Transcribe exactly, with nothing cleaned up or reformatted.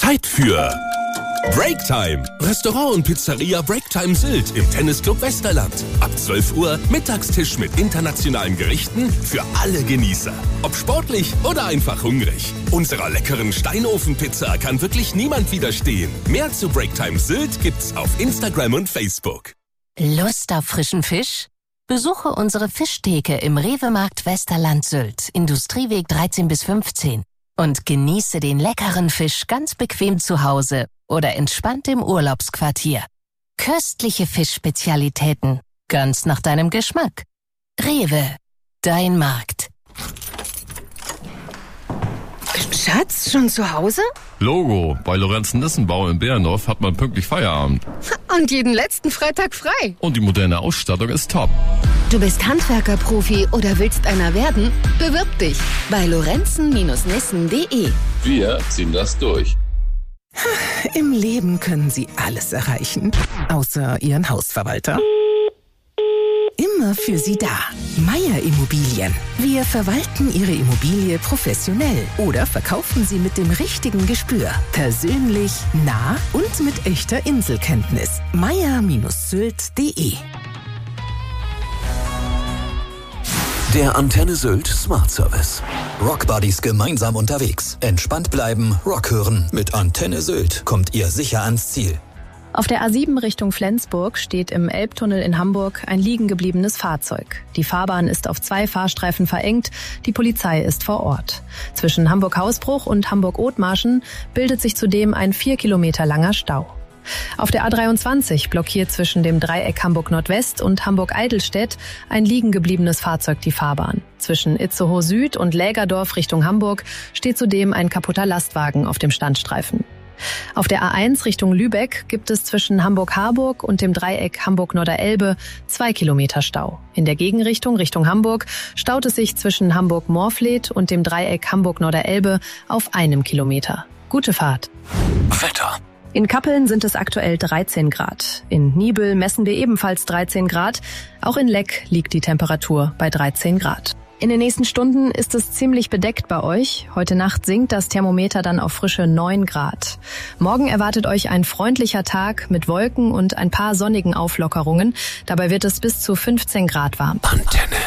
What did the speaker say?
Zeit für Breaktime. Restaurant und Pizzeria Breaktime Sylt im Tennisclub Westerland. Ab zwölf Uhr Mittagstisch mit internationalen Gerichten für alle Genießer. Ob sportlich oder einfach hungrig. Unserer leckeren Steinofenpizza kann wirklich niemand widerstehen. Mehr zu Breaktime Sylt gibt's auf Instagram und Facebook. Lust auf frischen Fisch? Besuche unsere Fischtheke im Rewe-Markt Westerland Sylt, Industrieweg dreizehn bis fünfzehn. Und genieße den leckeren Fisch ganz bequem zu Hause oder entspannt im Urlaubsquartier. Köstliche Fischspezialitäten, ganz nach deinem Geschmack. Rewe, dein Markt. Schatz, schon zu Hause? Logo, bei Lorenzen-Nissenbau in Behrendorf hat man pünktlich Feierabend. Und jeden letzten Freitag frei. Und die moderne Ausstattung ist top. Du bist Handwerker-Profi oder willst einer werden? Bewirb dich bei lorenzen Nissen punkt de. Wir ziehen das durch. Im Leben können Sie alles erreichen, außer Ihren Hausverwalter. Immer für Sie da. Meier Immobilien. Wir verwalten Ihre Immobilie professionell oder verkaufen sie mit dem richtigen Gespür. Persönlich, nah und mit echter Inselkenntnis. meier Sylt punkt de. Der Antenne Sylt Smart Service. Rockbuddies gemeinsam unterwegs. Entspannt bleiben, Rock hören. Mit Antenne Sylt kommt ihr sicher ans Ziel. Auf der A sieben Richtung Flensburg steht im Elbtunnel in Hamburg ein liegen gebliebenes Fahrzeug. Die Fahrbahn ist auf zwei Fahrstreifen verengt, die Polizei ist vor Ort. Zwischen Hamburg-Hausbruch und Hamburg-Othmarschen bildet sich zudem ein vier Kilometer langer Stau. Auf der A dreiundzwanzig blockiert zwischen dem Dreieck Hamburg-Nordwest und Hamburg-Eidelstedt ein liegen gebliebenes Fahrzeug die Fahrbahn. Zwischen Itzehoe Süd und Lägerdorf Richtung Hamburg steht zudem ein kaputter Lastwagen auf dem Standstreifen. Auf der A eins Richtung Lübeck gibt es zwischen Hamburg-Harburg und dem Dreieck Hamburg-Norderelbe zwei Kilometer Stau. In der Gegenrichtung Richtung Hamburg staut es sich zwischen Hamburg-Morfleet und dem Dreieck Hamburg-Norderelbe auf einem Kilometer. Gute Fahrt. Wetter. In Kappeln sind es aktuell dreizehn Grad. In Niebel messen wir ebenfalls dreizehn Grad. Auch in Leck liegt die Temperatur bei dreizehn Grad. In den nächsten Stunden ist es ziemlich bedeckt bei euch. Heute Nacht sinkt das Thermometer dann auf frische neun Grad. Morgen erwartet euch ein freundlicher Tag mit Wolken und ein paar sonnigen Auflockerungen. Dabei wird es bis zu fünfzehn Grad warm. Antenne.